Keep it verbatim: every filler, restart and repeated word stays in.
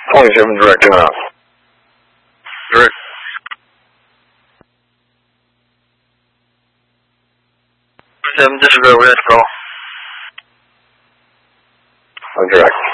twenty-seven direct and out. Direct. Seven disregard, let's go. I'm direct.